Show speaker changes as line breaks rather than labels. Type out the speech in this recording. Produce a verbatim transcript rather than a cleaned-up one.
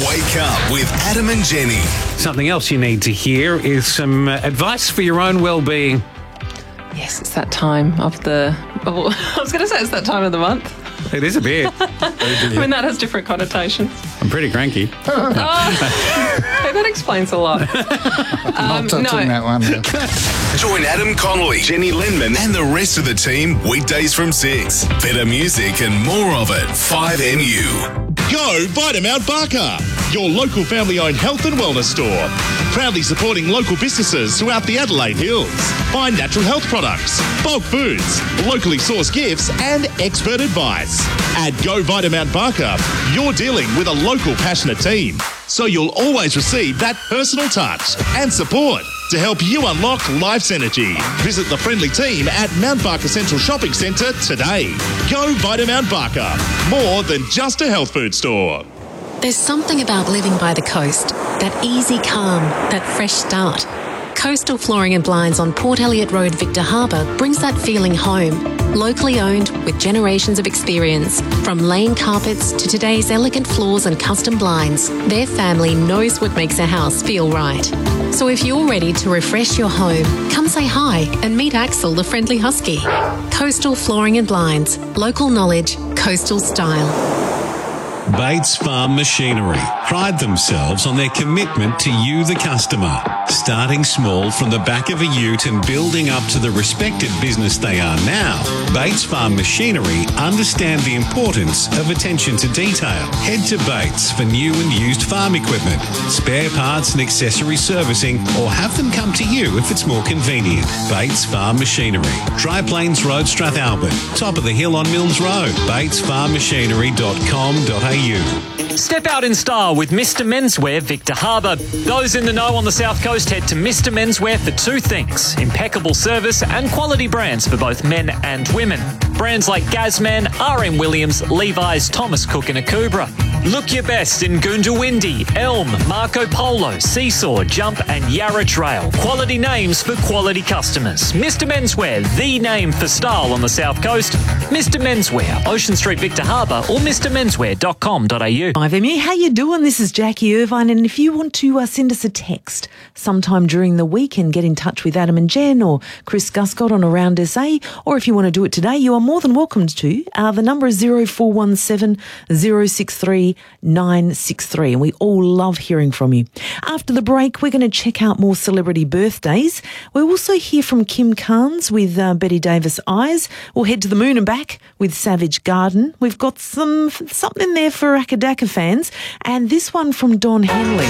Wake up with Adam and Jenny.
Something else you need to hear is some uh, advice for your own well-being.
Yes, it's that time of the... Oh, I was going to say it's that time of the month.
It is a bit.
I mean, that has different connotations.
I'm pretty cranky.
Oh, hey, that explains a lot.
I'm not touching that one.
Join Adam Connolly, Jenny Lindman, and the rest of the team weekdays from six. Better music and more of it. five M U.
Go Vitamount Barker, your local family-owned health and wellness store. Proudly supporting local businesses throughout the Adelaide Hills. Find natural health products, bulk foods, locally sourced gifts, and expert advice. At Go Vitamount Barker, you're dealing with a local passionate team, so you'll always receive that personal touch and support to help you unlock life's energy. Visit the friendly team at Mount Barker Central Shopping Centre today. Go Vitamount Barker, more than just a health food store.
There's something about living by the coast, that easy calm, that fresh start. Coastal Flooring and Blinds on Port Elliot Road, Victor Harbour brings that feeling home. Locally owned with generations of experience. From lane carpets to today's elegant floors and custom blinds, their family knows what makes a house feel right. So if you're ready to refresh your home, come say hi and meet Axel, the friendly husky. Coastal Flooring and Blinds. Local knowledge, coastal style.
Bates Farm Machinery pride themselves on their commitment to you, the customer. Starting small from the back of a ute and building up to the respected business they are now, Bates Farm Machinery understand the importance of attention to detail. Head to Bates for new and used farm equipment, spare parts and accessory servicing, or have them come to you if it's more convenient. Bates Farm Machinery, Dry Plains Road, Strathalbyn, top of the hill on Mills Road, bates farm machinery dot com dot a u.
Step out in style with Mister Menswear, Victor Harbour. Those in the know on the South Coast head to Mister Menswear for two things: impeccable service and quality brands for both men and women. Brands like Gazman, R M Williams, Levi's, Thomas Cook and Akubra. Look your best in Goondiwindi, Elm, Marco Polo, Seesaw, Jump and Yarra Trail. Quality names for quality customers. Mister Menswear, the name for style on the South Coast. Mister Menswear, Ocean Street, Victor Harbour, or mr menswear dot com dot a u.
five M U, how you doing? This is Jackie Irvine, and if you want to uh, send us a text sometime during the week and get in touch with Adam and Jen or Chris Guscott on Around S A, or if you want to do it today, you are more than welcome to. Uh, the number is zero four one seven zero six three nine six three, and we all love hearing from you. After the break, we're going to check out more celebrity birthdays. We'll also hear from Kim Carnes with uh, Betty Davis Eyes. We'll head to the moon and back with Savage Garden. We've got some something there for Akadaka fans, and this one from Don Henley.